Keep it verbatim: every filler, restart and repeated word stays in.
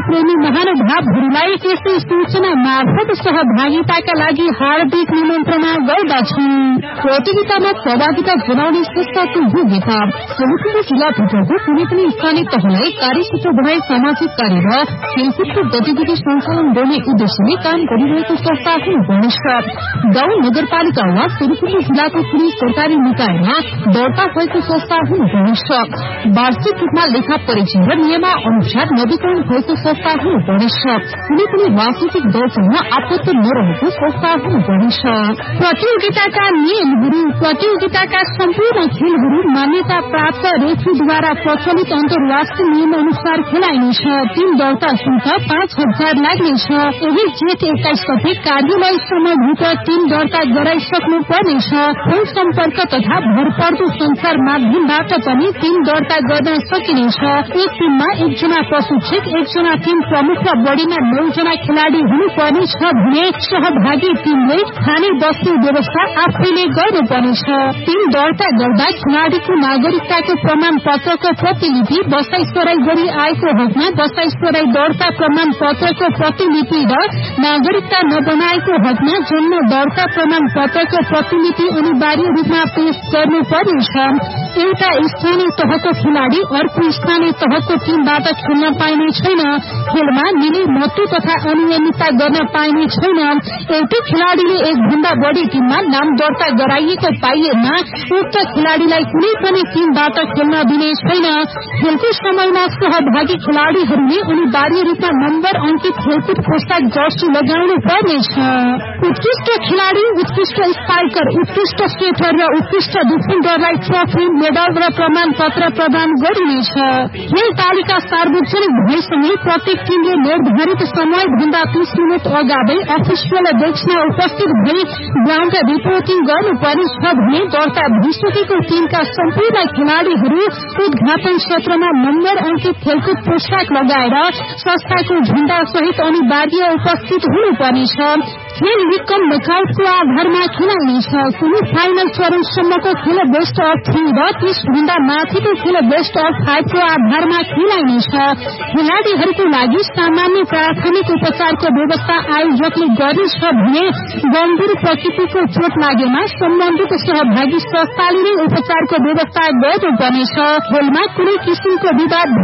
प्रेमी महानुभावहरूलाई यसै सूचना मार्फत सहभागिताका लागि हार्दिक निमन्त्रणा गर्दछौं। प्रतियोगितामा सहभागिता जनाउने श्रेष्ठ प्रतियोगिता सोलुखुम्बु जिल्लाभित्रको कुनै पनि स्थानीय तहलाई कार्यक्षेत्र बनाई सामाजिक कार्य र खेलकुदको गतिविधि सञ्चालन गर्ने उद्देश्यले काम गरिरहेको संस्था हुनुपर्नेछ। गाउँ नगरपालिका वा सोलुखुम्बु जिल्लाको कुनै सरकारी निकायमा दर्ता भएको संस्था हुनुपर्नेछ। वार्षिक रूपमा लेखा परीक्षण र नियम अनुसार नवीकरण भएको संस्था हुनुपर्नेछ। कुनै पनि राजनीतिक दलसँग आपत्ति नरहेको संस्था हुनुपर्नेछ। प्रतियोगिताका नियमहरू प्रतियोगिताका सम्पूर्ण खेलहरू मान्यता प्राप्त रेफ्रीद्वारा प्रचलित अन्तर्राष्ट्रिय नियम अनुसार खेलाइनेछ। टीम दर्ता शुल्क पाँच हजार लाग्नेछ। यही जेठ एक्काइस गते कार्यालय समयभित्र टीम दर्ता गराइसक्नु पर्नेछ। फोन सम्पर्क तथा भरपर्दो संचार माध्यमबाट पनि टीम दर्ता गर्न सकिनेछ। एक टीममा एकजना प्रशिक्षक, एकजना टीम प्रमुख र बढीमा नौजना खेलाड़ी हुनुपर्नेछ भने सहभागी टीमले खाने बस्ने व्यवस्था आफैले गर्नुपर्नेछ। टीम दर्ता गर्दा खेलाड़ीको नागरिकताको प्रमाण पत्रको प्रतिलिपि, बसाइसराई गरी आएको हकमा बसाइसराई दर्ता प्रमाण पत्रको प्रतिलिपि र नागरिकता नबनाएको हकमा जन्म दर्ता प्रमाण पत्रको प्रतिलिपि अनिवार्य रूपमा पेश गर्नुपर्नेछ। एउटा स्थानीय तहको खेलाड़ी अर्को स्थानीय तहको टीमबाट खेल्न पाइने छैन। खेलमा मिली मत्तु तथा अनियमितता गर्न पाइने छैन। एउटै खेलाड़ीले एक भन्दा बढ़ी टीममा नाम दर्ता गराइएको पाइएमा उक्त खेलाड़ीलाई कुनै पनि टीमबाट खेल्न दिने छैन। खेलको समयमा सहभागी खेलाड़ीहरूले अनिवार्य रूपमा नम्बर अंकित खेलकुद पोशाक जर्सी लगाउनु पर्नेछ। उत्कृष्ट खेलाड़ी, उत्कृष्ट स्पाइकर, उत्कृष्ट सेटर र उत्कृष्ट डिफेन्डरलाई ट्रफी, मेडल र प्रमाण पत्र प्रदान गरिनेछ। खेल तालिका सार्वजनिक भएसँगै प्रत्येक टीमले निर्धारित समय भन्दा तीस मिनट अगाडि अफिसियल डेस्कमा उपस्थित भई ग्राउन्ड रिपोर्टिङ गर्नुपर्नेछ भने दर्ता भइसकेको टीमका सम्पूर्ण खेलाड़ीहरू उद्घाटन सत्रमा नम्बर अंकित खेलकुद पोशाक लगाएर संस्थाको झण्डा सहित अनिवार्य उपस्थित हुनुपर्नेछ। खेल लिकम नकआउटको आधारमा खेलाइनेछ। सेमी फाइनल चरणसम्मको खेल बेस्ट अफ थ्री र तीस भन्दा माथिको खेल बेस्ट अफ फाइभको आधारमा खेलाइनेछ। खेलाड़ीहरूको लागि सामान्य प्राथमिक उपचारको व्यवस्था आयोजकले गर्नेछ भने गम्भीर प्रकृतिको चोट लागेमा सम्बन्धित सहभागी संस्थाले नै उपचारको व्यवस्था गर्नुपर्नेछ। खेलमा कुनै किसिमको विवाद